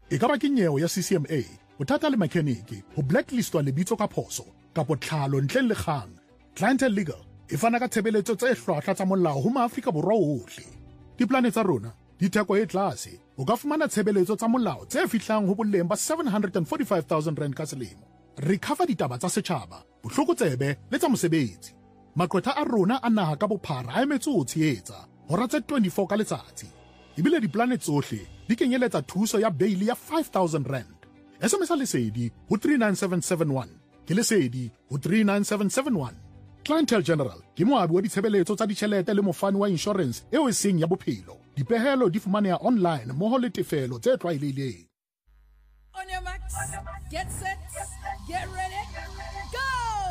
E ka ba ke nyewe ya CCMA, bothata le mekheniki, ho blacklistwa lebitso ka phoso, kapo tlhalo ntleng le kgang. Clientele Legal e fana ka tshebeletso tse hlwahlwa tsa molao ho Maafrika Borwa ohle. Diplane tsa rona di theko e tlase. O ka fumana tshebeletso tsa molao tse fihlang ho boleng ba 745,000 rand ka selemo. Re cover ditaba tsa setjhaba, bohlokotsebe le tsa mosebetsi. Maqwetha a rona a naha ka bophara a emetse ho tshehetsa hora tse 24 ka letsatsi. Ebile diplane tsohle di kenyeletsa thuso ya beili ya 5,000 rand. SMS lesedi ho 39771. Ke lesedi ho 39771. Clientele General ke moabi wa ditshebeletso tsa ditjhelete le mofani wa insurance eo e seng ya bophelo. Dipehelo di fumaneha online mmoho le tefelo tse tlwaelehileng. On your marks, get set, get ready, go!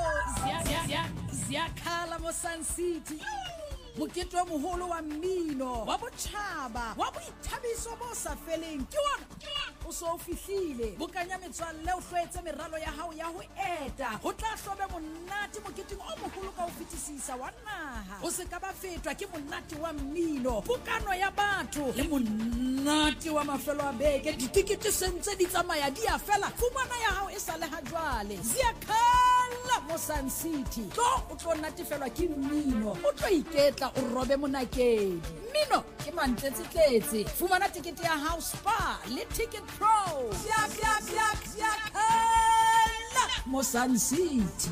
Ziyakhala mo Sun City. Mokete wa moholo wa mmino wa botjhaba wa boithabiso bo sa feleng ke wona o so fihlile bokanya metswalle o hlwetse meralo ya hao ya ho eta ho tla hlobe monate moketeng o moholo ka ho fetisisa wa naha o se ka ba fetwa ke monate wa mmino bokano ya batho le monate wa mafelo a beke ditikete sentse di tsamaya di a fela fumana ya hao e sa le ha jwale Ziyakhala mo Sun City o tlo natefelwa ke mmino o tlo iketla o robe monakedi mmino ke mantletsetletse fumana tikete ya House Bar le Ticket Pro Ziyakhala mo Sun City.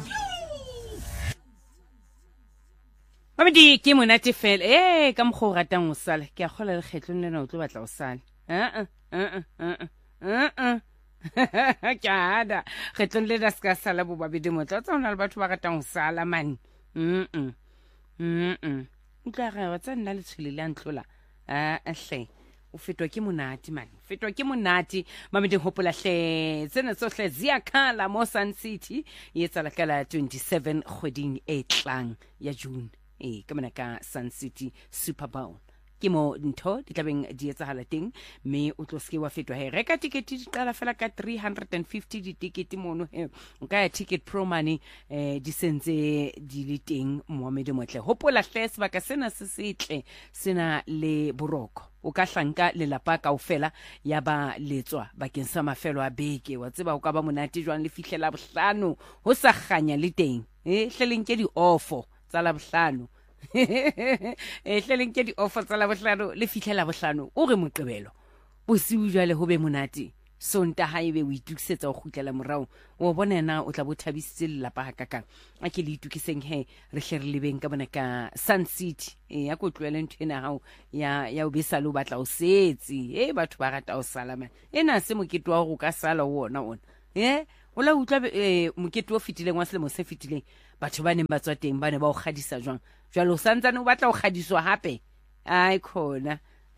Mamedi ke monate fela ka mokgo o ratang o sala ke a kgola le kgetlong lena o tlo batla o sala ke ada kgetlong le da ska sala bo babedi motla tsa hona le batho ba ratang o sala man utla ga wa tsa nna le tshwele la ntlola hle o fetwa ke monate man fetwa ke monate mamedi hopola hle tsena tsohle Ziyakhala mo Sun City e etsa la kala 27 kgweding e tlang ya June ka mona ka Sun City Super Bowl ke mo ntho di tlabeng di etsahala teng me o tlo ske wa fetwa reka tikete di qala fela ka 350 di tikete mono o ka ya Ticket Pro money di sentse di le teng Mohammed Motle hopola hle sebaka sena se setle sena le boroko o ka hlanka le lapa kaofela ya ba letswa bakeng sa mafelo a beke wa tseba o ka ba monate jwang le fihlela bohlano ho sa khanya le teng hleleng ke di offer tsa la bohlano hleleng ke di offer tsa la bohlano le fihlela bohlano o re moqebelo bosiu jwale ho be monate sonta ha ebe o itukisetsa o khutlela morao o bona na o tla bothabisitse lelapa hakakang a ke le itukiseng re hle re lebeng ka bona ka Sun City ya go tlwele nthena hao ya o besa lo batla o setsi batho ba rata o sala man ena se mokete wa go ka sala wona o la utlwa mokete o fitileng wa selemo se fitileng batho ba neng ba tswa teng ba ne ba o kgadisa jwang jwale o santsane o batla o kgadiswa hape ai khona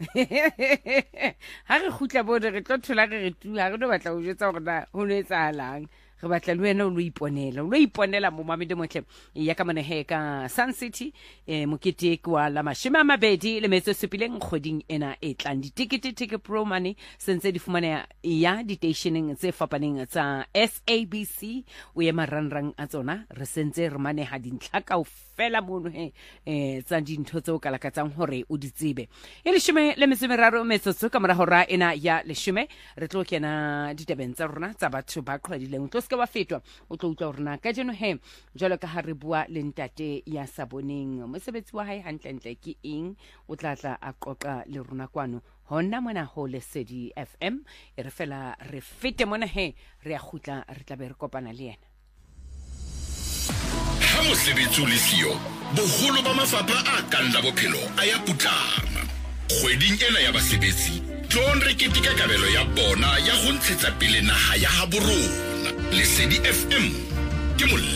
ha re khutla bone re tlo thola re tu ha re no batla o jetsa hore na ho no etsahalang re batla le wena o lo iponela mo Mohammed Motle ya ka mona ka Sun City mokete kwa la 27 kgoding ena e tlang Ticket Pro money sentse di fumana ya di stationing tse fapaneng tsa SABC o ye marangrang a tsona re sentse re mane ha dintlha ka fela mono tsa dintho tse o kalakatsang hore o di tsebe e le shime le mesemeraro metsotso ka mora hora ena ya le shime re tlo kena ditabeng tsa rona tsa batho ba qhwadileng tlo ska ba fetwa o tlo utla rona ka jeno jalo ka ha re bua le ntate ya saboneng mosebetsi wa hae hantle ke eng o tla a qoqa le rona kwano hona mona ho Lesedi FM e re fela re fete mona re a khutla re tla be re kopana le yena ha mosebetsi o le siyo boholo ba mafapha a kang la bophelo a ya putlama kgweding ena ya basebetsi John re ketika kabelo ya bona ya ho ntshetsa pele naha ya ha borona Lesedi FM ke